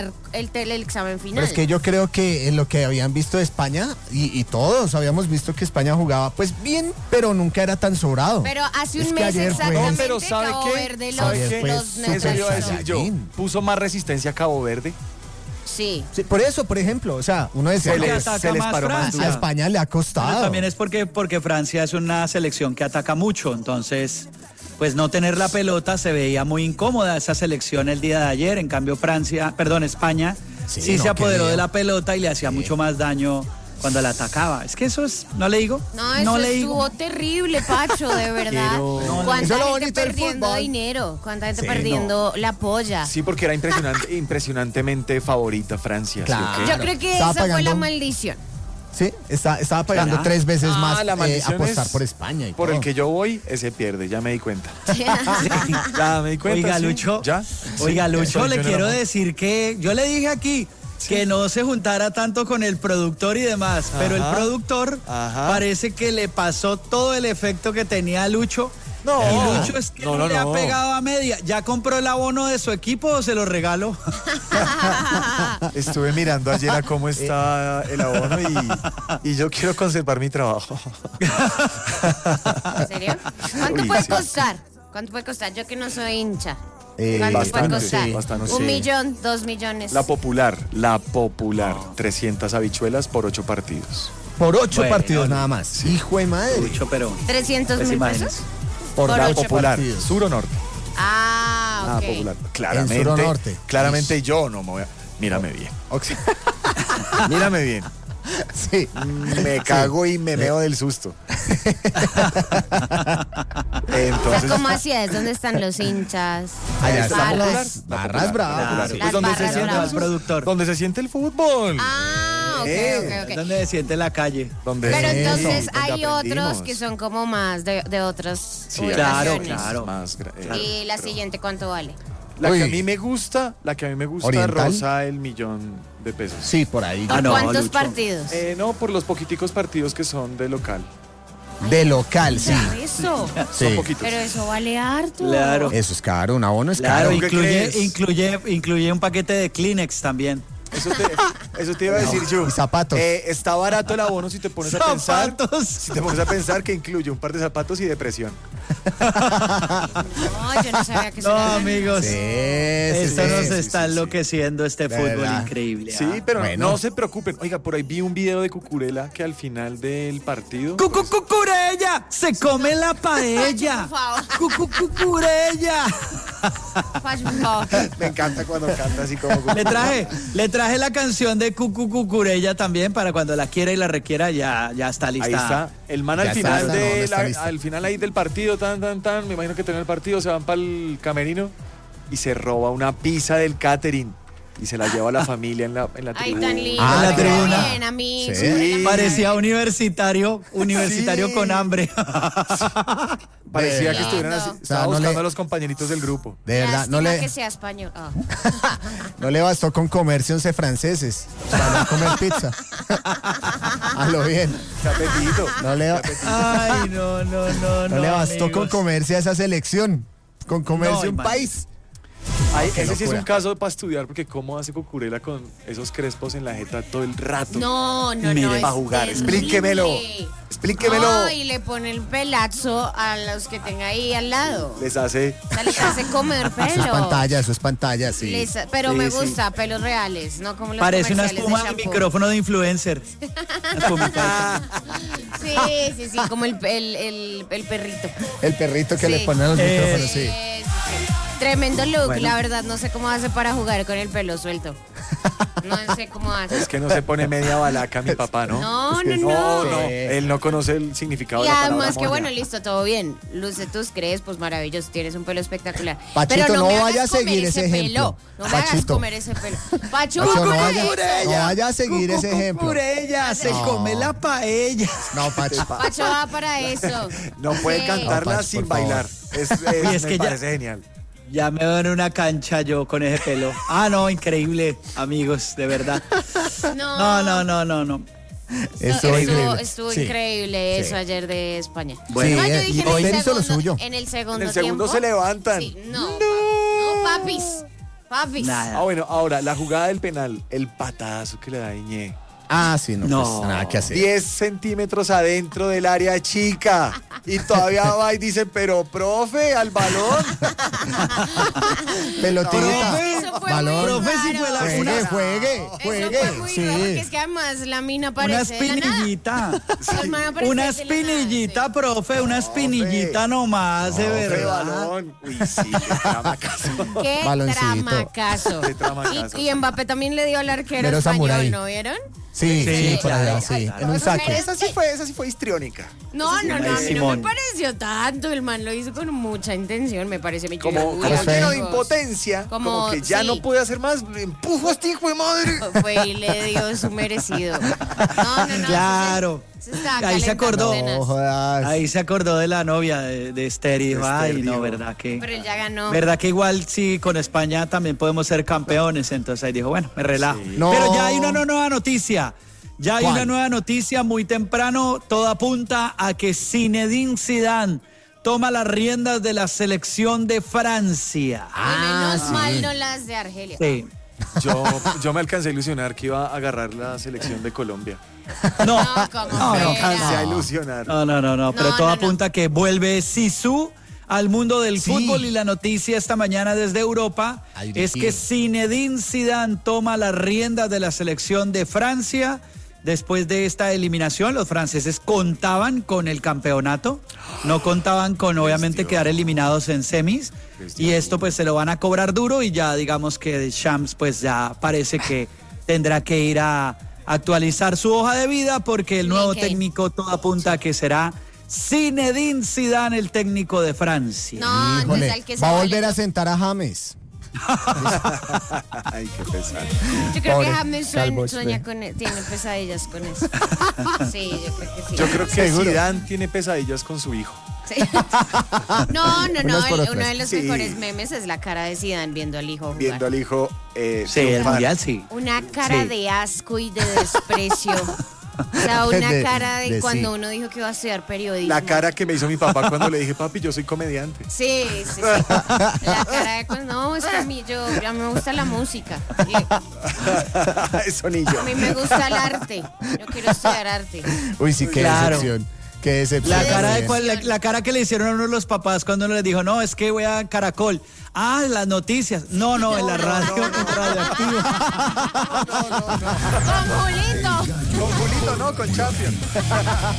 el examen final. Pero es que yo creo que en lo que habían visto de España, y todos habíamos visto que España jugaba pues bien, pero nunca era tan sobrado. Pero hace Es un que mes ayer fue- exactamente, No, pero ¿sabe Cabo qué? Verde ¿Sabe qué? los Eso iba a decir yo. Saiyajin. ¿Puso más resistencia a Cabo Verde? Sí. Sí, por eso, por ejemplo, o sea, uno decía, Porque "Pues, ataca se les más paró más Francia. a España le ha Pero costado. también es porque Francia es una selección que ataca mucho, entonces, pues no tener la pelota se veía muy incómoda esa selección el día de ayer. En cambio, España sí no, se apoderó qué de la pelota y le hacía mucho más daño cuando la atacaba. Es que eso es, ¿no le digo? No, eso le estuvo digo. terrible, Pacho, de verdad. Pero- Eso ¿Cuánta es lo gente bonito del perdiendo fútbol. dinero? ¿Cuánta gente Sí, perdiendo la polla? Sí, porque era impresionantemente favorita Francia. ¿sí o Claro. qué? Yo creo que Estaba esa fue la pagando- maldición. Sí, estaba pagando Ajá. 3 veces más la maldición apostar es por España. Y Por todo. el que yo voy, ese pierde, ya me di cuenta. Ya me di cuenta. Oiga, sí. Lucho, ¿Ya? Oiga, Sí, Lucho, soy le yo quiero nada más. decir que yo le dije aquí que no se juntara tanto con el productor y demás, pero el Ajá. productor Ajá. parece que le pasó todo el efecto que tenía Lucho. No. Y Lucho es que no le ha pegado a media. ¿Ya compró el abono de su equipo o se lo regaló? Estuve mirando ayer a cómo está el abono y yo quiero conservar mi trabajo. ¿En serio? ¿Cuánto Uy, puede sí. costar? ¿Cuánto puede costar? Yo que no soy hincha. Eh, ¿Cuánto bastante, puede costar? sí, bastante. ¿Un Sí. millón? ¿2 millones? La popular. 300 habichuelas por 8 partidos. Por 8 Bueno, partidos no. nada más. Hijo de madre. Lucho, pero... 300 Pues mil imagínese. pesos. Por Por La 8 popular. partidos. ¿Sur o norte? Ah, ok. Popular. sur o Claramente. norte. Claramente yo no me voy a. Mírame bien. Mírame bien. Sí. Me cago y me meo del susto. O Entonces. sea, ¿cómo hacía? ¿Es dónde están los hinchas? Allá Las están barras. las barras bravas. Claro. Pues Las donde se barras siente bravas. el productor. Donde se siente el fútbol. Ah, ok, ok, ok. ¿Dónde se siente la calle? Donde Pero sí, entonces donde hay aprendimos. otros que son como más de otras Sí, Claro, ubicaciones. claro. Más Y la siguiente, ¿cuánto vale? La que a Uy. mí me gusta, ¿Oriental? roza el millón de pesos. Sí, por ahí. Ah, ¿Por no, cuántos Lucho. partidos? No, por los poquiticos partidos que son de local. De local, sí. Eso. Sí. Son poquitos. Pero eso vale harto. Claro. Eso es caro, un abono es Claro, caro. ¿qué incluye un paquete de Kleenex también. Eso te iba a decir yo. Y zapatos. Está barato el abono si te pones a pensar. ¡Zapatos! Si te pones a pensar que incluye un par de zapatos y depresión. No, yo no sabía que eso No, era tan- amigos. Sí, Esto sí, nos sí, está sí, sí. enloqueciendo este De fútbol verdad. increíble. Sí, ¿ah? pero Bueno. no se preocupen. Oiga, por ahí vi un video de Cucurella que al final del partido. ¡Cucurella! ¡Se come la paella! Por favor. ¡Cucurella! Pacho, por favor. Me encanta cuando canta así como. Le traje la canción de Cucurella también para cuando la quiera y la requiera ya está lista. Ahí está. El man Ya al está, final no, de está lista. al final ahí del partido, me imagino que termina el partido, se van para el camerino y se roba una pizza del catering y se la lleva a la familia en la Ay, tribuna. tan lindo. Ah, en la Qué tribuna. bien, a mí. Sí. Sí. Parecía universitario Sí. con hambre. Parecía Qué que estuvieran así. lindo. Estaba O sea, no buscando le- a los compañeritos del grupo. De verdad, no Lástima le, que sea español. Ah. no le bastó con comerse 11 franceses para no comer pizza. A lo bien. Qué apetito. No le, Ay, no. no le bastó amigos. con comerse a esa selección. Con comerse No, un imagínate. país. Ese sí es locura. un caso para estudiar porque cómo hace Cucurella con esos crespos en la jeta todo el rato. No. Mire, es para jugar. terrible. Explíquemelo. Explíquemelo. No, y le pone el pelazo a los que tenga ahí al lado. Les hace. O sea, les hace comer pelo. Eso es pantalla, sí. Pero Sí, me sí. gusta, pelos reales, no como los Parece una comerciales espuma de shampoo. micrófono de influencer. Una espumita. Sí, como el perrito. El perrito que Sí. le ponen a los micrófonos, sí. Sí. Tremendo look, Bueno. la verdad, no sé cómo hace para jugar con el pelo suelto. No sé cómo hace. Es que no se pone media balaca mi papá, ¿no? No, Es que no. no. Él no conoce el significado Y de la palabra además que moña. bueno, listo, todo bien. Luce tus crespos, maravilloso, tienes un pelo espectacular. Pachito, Pero no, no me vaya hagas a seguir comer ese pelo. ejemplo. No me hagas Pachito. comer ese pelo. Pacho, Pacho, no Cucurella. vaya a seguir ese ejemplo. Cucurella, se No. come la paella. No, Pacho. Pacho va para eso. No puede Sí. cantarla No, Pacho, sin por favor. bailar. es Me que ya- parece genial. Ya me veo en una cancha yo con ese pelo. Ah, no, increíble, amigos, de verdad. No. Estuvo increíble. Estuvo Sí. increíble Sí. eso ayer de España. Bueno, no, yo y dije hoy en el hizo lo segundo, suyo. en el segundo En el segundo tiempo. se levantan. Sí, no, papis. Papis. Nada. Ah, bueno, ahora, la jugada del penal, el patazo que le da Iñé. Ah, sí, no, No. pues nada que hacer. 10 centímetros adentro del área chica. Y todavía va y dice, pero profe, al balón. Pelotita. Eso fue balón. muy Profe, sí raro. fue la- Juegue, juegue, Eso juegue. fue muy Sí. raro, porque es que además la mina Una parece de la nada. espinillita. El man aparece Una de la nada, espinillita, sí. profe, una espinillita nomás, de Profe, verdad. balón. Uy, sí, qué tramacazo. Qué Baloncito. tramacazo. Qué tramacazo. Y Mbappé también le dio al arquero Mero español, samurái. ¿no vieron? Sí, Sí, sí, por allá, claro, sí. claro. En un saque. Esa sí fue histriónica. No, a mí no me Simón. pareció tanto. El man lo hizo con mucha intención, me parece. Como Profe. lleno de impotencia, como que ya sí. no puede hacer más. Empujo a este hijo de madre. Fue y le dio su merecido. No. Claro. Se estaba Ahí se calentando acordó. tenaz. No jodas. Ahí se acordó de la novia de Esther y dijo, De Esther, ay, no, dijo. verdad que... Pero él ya ganó. Verdad que igual sí, con España también podemos ser campeones. Entonces ahí dijo, bueno, me relajo. Sí. No. Pero ya hay una nueva noticia. Ya hay ¿Cuál? una nueva noticia muy temprano. Todo apunta a que Zinedine Zidane toma las riendas de la selección de Francia. Y menos sí. mal no las de Argelia. Sí. Yo me alcancé a ilusionar que iba a agarrar la selección de Colombia. No, No, como no, Me no. fuera. alcancé a ilusionar. No, pero No, todo no, apunta a que vuelve Zizou al mundo del Sí. fútbol y la noticia esta mañana desde Europa A dirigir. es que Zinedine Zidane toma las riendas de la selección de Francia. Después de esta eliminación, los franceses contaban con el campeonato, no contaban con obviamente quedar eliminados en semis y esto pues se lo van a cobrar duro y ya digamos que Deschamps pues ya parece que tendrá que ir a actualizar su hoja de vida porque el nuevo Miren. técnico todo apunta a que será Zinedine Zidane el técnico de Francia. No, entonces Híjole, al que se va a vale. volver a sentar a James. Ay, qué pesar. Yo creo Pobre, que James calvo, sueña sí. con tiene pesadillas con eso. Sí, yo creo que sí. Yo creo que Seguro. Zidane tiene pesadillas con su hijo. Sí. No. Unas por Uno otras. de los Sí. mejores memes es la cara de Zidane viendo al hijo jugar. Viendo al hijo. Sí, el triunfar. mundial sí. Una cara Sí. de asco y de desprecio. O sea, una De- cara de, de cuando sí. uno dijo que iba a estudiar periodismo. La cara que me hizo mi papá cuando le dije, papi, yo soy comediante. Sí. La cara de cuando, no, es que a mí me gusta la música. Eso ni yo. A mí me gusta el arte. Yo quiero estudiar arte. Uy, sí, qué Claro. decepción. Qué decepción. La cara, también. la cara que le hicieron a uno de los papás cuando uno les dijo, no, es que voy a Caracol. Ah, las noticias. No, en la radio, en radioactivo. ¡Con Julito! Con Julito, no, con Champion.